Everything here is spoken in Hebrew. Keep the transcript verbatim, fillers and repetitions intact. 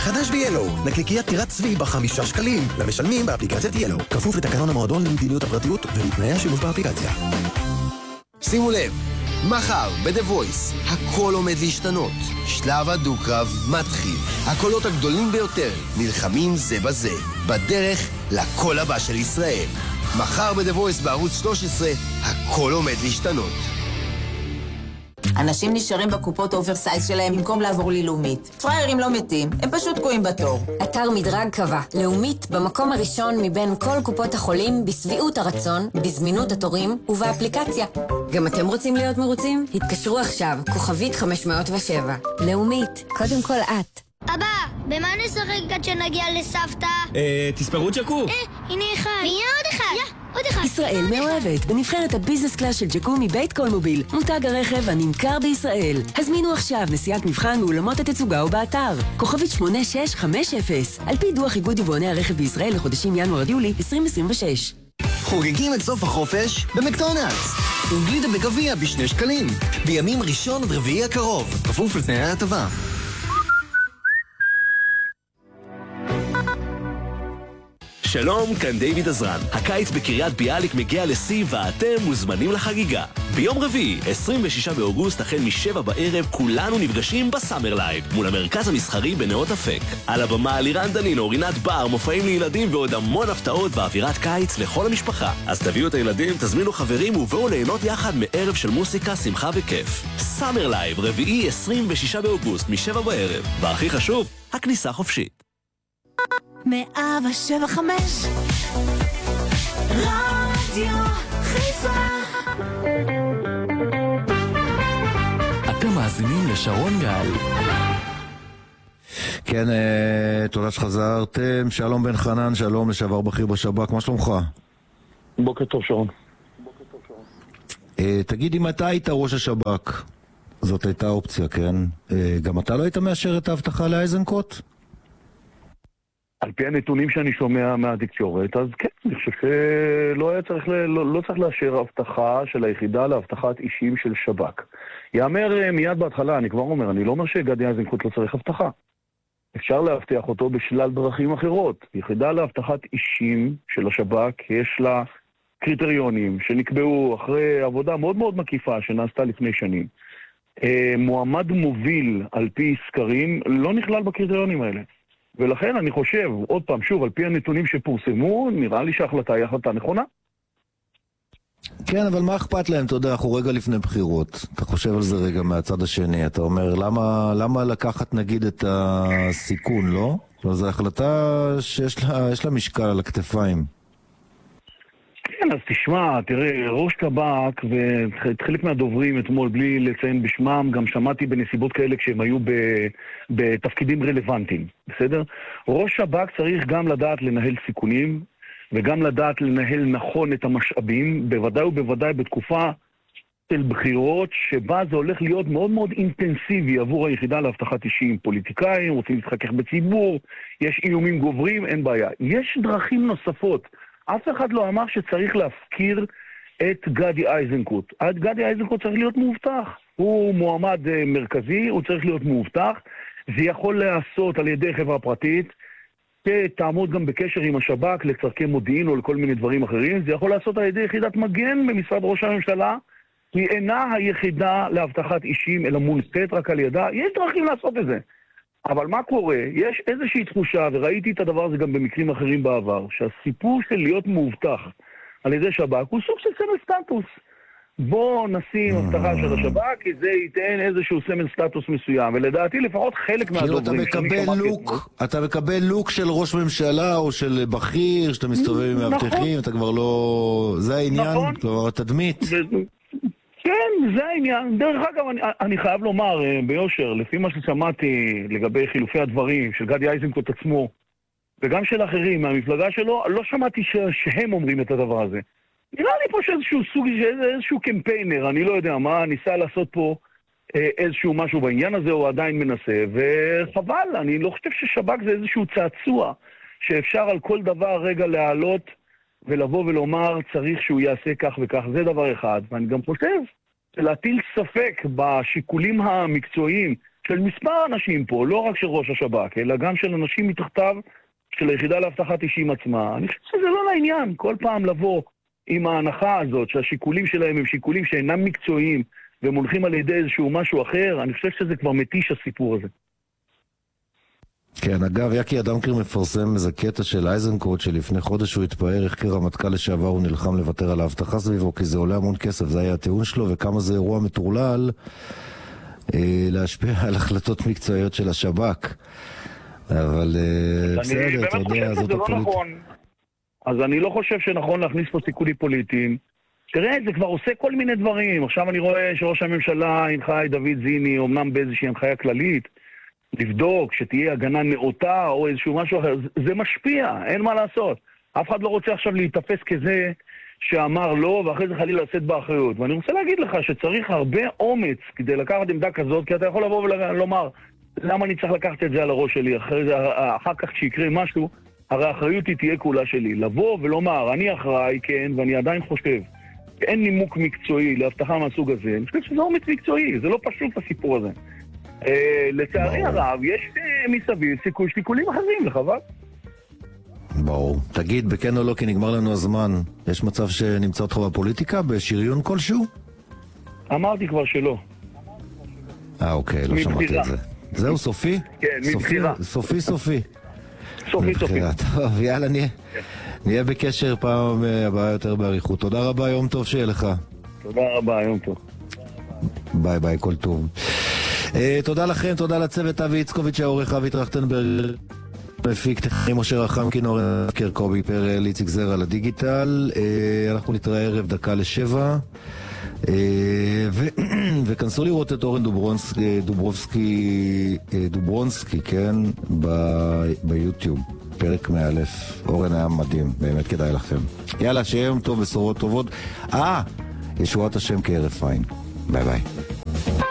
חדש ב-ילו, נקניקיית טירת צבי בחמישה שקלים, למשלמים באפליקציית ילו, כפוף לתקנון המועדון למדיניות הפרטיות ולתנאי השימוש באפליקציה. שימו לב, מחר ב-The Voice הכל עומד להשתנות. שלב הדו-קרב מתחיל. הקולות הגדולים ביותר נלחמים זה בזה, בדרך לקול הבא של ישראל. מחר ב-The Voice בערוץ שלוש עשרה הכל עומד להשתנות. אנשים נשארים בקופות אוברסייז שלהם במקום לעבור ללאומית. פריירים לא מתים, הם פשוט תקועים בתור. אתר מדרג קבע, לאומית במקום הראשון מבין כל קופות החולים בסביעות הרצון, בזמינות התורים ובאפליקציה. גם אתם רוצים להיות מרוצים? התקשרו עכשיו, כוכבית חמש מאות ושבע. לאומית, קודם כל את. אבא, במה נשחק עד שנגיע לסבתא? אה, תספרו ג'קו. אה, הנה אחד. והנה עוד אחד. יא, עוד אחד. ישראל מאוהבת בנבחרת הביזנס קלאס של ג'קו מבית קולמוביל, מותג הרכב הנמכר בישראל. הזמינו עכשיו נסיעת מבחן מאולמות התצוגה ובאתר. כוכבית שמונה שש חמש אפס, על פי דוח איגוד יבואני הרכב בישראל לחודשים ינואר עד יולי עשרים עשרים ושש. חוגגים את סוף החופש במקדונלדס. עם גלידה בגביע בשני שקלים. בימים ראשון עד רביעי הקרוב. כפוף לתנאי ההטבה. שלום, כאן דיוויד עזרן. הקיץ בקריית ביאליק מגיע לשיא ואתם מוזמנים לחגיגה. ביום רביעי, עשרים ושישה באוגוסט, החל משבע בערב, כולנו נפגשים בסאמר לייב, מול המרכז המסחרי בנאות אפק. על הבמה לירן דנינו, רינת בר, מופעים לילדים ועוד המון הפתעות ואווירת קיץ לכל המשפחה. אז תביאו את הילדים, תזמינו חברים ובואו ליהנות יחד מערב של מוסיקה, שמחה וכיף. סאמר לייב, רביעי, עשרים ושישה באוגוסט, משבע בערב. והכי חשוב, הכניסה חופשית. מאה ושבע חמש רדיו חיפה. אתם מאזינים לשרון גל. כן, תודה שחזרתם. שלום בן חנן, שלום לשעבר בכיר בשב"כ, מה שלומך? בוקר טוב שרון. תגיד, אם אתה היית ראש השב"כ, זאת הייתה אופציה, כן? גם אתה לא היית מאשר את ההבטחה לאייזנקוט? על פי הנתונים שאני שומע מהתקשורת, אז כן, אני חושב שלא היה צריך, לא, לא צריך לאשר הבטחה של היחידה להבטחת אישים של שב"כ. יאמר מיד בהתחלה, אני כבר אומר, אני לא אומר שגדי איזנקוט לא צריך הבטחה. אפשר להבטיח אותו בשלל דרכים אחרות. יחידה להבטחת אישים של השב"כ, יש לה קריטריונים שנקבעו אחרי עבודה מאוד מאוד מקיפה שנעשתה לפני שנים. מועמד מוביל על פי סקרים לא נכלל בקריטריונים האלה. ולכן אני חושב, עוד פעם, שוב, על פי הנתונים שפורסמו, נראה לי שההחלטה היא החלטה נכונה. כן, אבל מה אכפת להם? אתה יודע, אנחנו רגע לפני בחירות. אתה חושב על זה רגע מהצד השני. אתה אומר, למה, למה לקחת נגיד את הסיכון, לא? זו החלטה שיש לה, יש לה משקל על הכתפיים. כן, אז תשמע, תראה, ראש טבק וחלק מהדוברים אתמול, בלי לציין בשמם, גם שמעתי בנסיבות כאלה כשהם היו בתפקידים רלוונטיים, בסדר? ראש טבק צריך גם לדעת לנהל סיכונים, וגם לדעת לנהל נכון את המשאבים, בוודאי ובוודאי בתקופה של בחירות, שבה זה הולך להיות מאוד מאוד אינטנסיבי עבור היחידה להבטחת אישים. פוליטיקאים, רוצים להתחכך בציבור, יש איומים גוברים, אין בעיה. יש דרכים נוספות. אף אחד לא אמר שצריך להפקיר את גדי איזנקוט. גדי איזנקוט צריך להיות מאובטח. הוא מועמד מרכזי, הוא צריך להיות מאובטח. זה יכול לעשות על ידי חברה פרטית, שתעמוד גם בקשר עם השב"כ לצרכי מודיעין או לכל מיני דברים אחרים. זה יכול לעשות על ידי יחידת מגן במשרד ראש הממשלה, היא אינה היחידה להבטחת אישים, אלא מונחית רק על ידה. יש דרכים לעשות את זה. אבל מה קורה? יש איזושהי תחושה, וראיתי את הדבר הזה גם במקרים אחרים בעבר, שהסיפור של להיות מאובטח על ידי שב"כ הוא סוג של סמל סטטוס. בוא נשים הבטחה של השב"כ, כי זה ייתן איזשהו סמל סטטוס מסוים, ולדעתי לפחות חלק מהדוברים... אתה מקבל לוק, אתה מקבל לוק של ראש ממשלה או של בכיר, שאתה מסתובב עם מאבטחים, אתה כבר לא... זה העניין? כלומר, התדמית? כן, זה העניין. דרך אגב, אני, אני חייב לומר ביושר, לפי מה ששמעתי לגבי חילופי הדברים של גדי איזנקוט עצמו, וגם של אחרים מהמפלגה שלו, לא שמעתי ש, שהם אומרים את הדבר הזה. נראה לי פה שאיזשהו סוג, איזשהו קמפיינר, אני לא יודע מה, ניסה לעשות פה איזשהו משהו בעניין הזה, או עדיין מנסה, וחבל, אני לא חושב ששב"כ זה איזשהו צעצוע, שאפשר על כל דבר רגע להעלות, ולבוא ולומר צריך שהוא יעשה כך וכך, זה דבר אחד. ואני גם חושב שלהטיל ספק בשיקולים המקצועיים של מספר אנשים פה, לא רק של ראש השב"כ, אלא גם של אנשים מתחתיו, של היחידה להבטחת אישים עצמה. אני חושב שזה לא לעניין, כל פעם לבוא עם ההנחה הזאת, שהשיקולים שלהם הם שיקולים שאינם מקצועיים, והם הולכים על ידי איזשהו משהו אחר, אני חושב שזה כבר מתיש הסיפור הזה. כן, אגב, יקי אדמקר מפרסם איזה קטע של אייזנקוט, שלפני חודש הוא התפאר איך כרמטכ"ל לשעבר הוא נלחם לוותר על ההבטחה סביבו, כי זה עולה המון כסף, זה היה הטיעון שלו, וכמה זה אירוע מטורלל אה, להשפיע על החלטות מקצועיות של השב"כ. אבל אה, בסדר, אתה יודע, זאת הפוליטיקה. נכון. אז אני לא חושב שנכון להכניס פה סיכונים פוליטיים. תראה, זה כבר עושה כל מיני דברים. עכשיו אני רואה שראש הממשלה הנחה את דוד זיני, אמנם באיזושהי הנחיה כללית, לבדוק שתהיה הגנה נאותה או איזשהו משהו אחר. זה משפיע, אין מה לעשות. אף אחד לא רוצה עכשיו להתאפס כזה שאמר לא, ואחרי זה חלילה לשאת באחריות. ואני רוצה להגיד לך שצריך הרבה אומץ כדי לקחת עמדה כזאת, כי אתה יכול לבוא ולומר, למה אני צריך לקחת את זה על הראש שלי? אחרי זה, אחר כך שיקרה משהו, הרי האחריות היא תהיה כולה שלי. לבוא ולומר, אני אחראי, כן, ואני עדיין חושב, אין נימוק מקצועי להבטחה מהסוג הזה. אני חושב שזה אומץ מקצועי, זה לא פשוט הסיפור הזה. אה, לצערי הרב, יש אה, מסביב סיכוי שיקולים אחרים, לחבל. ברור. תגיד, בכן או לא, כי נגמר לנו הזמן, יש מצב שנמצא אותך בפוליטיקה, בשריון כלשהו? אמרתי כבר שלא. אה, אוקיי, לא שמעתי את זה. זהו, סופי? כן, מבחירה. סופי, סופי. סופי, סופי. טוב, יאללה, נהיה, נהיה בקשר פעם הבאה יותר בעריכות. תודה רבה, יום טוב שיהיה לך. תודה רבה, יום טוב. ביי ביי, כל טוב. Uh, תודה לכם, תודה לצוות אבי יצקוביץ' העורך, אבי טרכטנברג מפיק טכני, משה רחם כינור קרקובי פרל, איציק זר על הדיגיטל. uh, אנחנו נתראה ערב דקה לשבע, uh, ו- וכנסו לראות את אורן דוברונסקי, דוברונסקי, דוברונסקי, כן, ב- ביוטיוב, פרק מאלף. אורן היה מדהים, באמת כדאי לכם. יאללה, שיהיה יום טוב, בשורות טובות. אה, ישועת השם כערף עין. ביי ביי.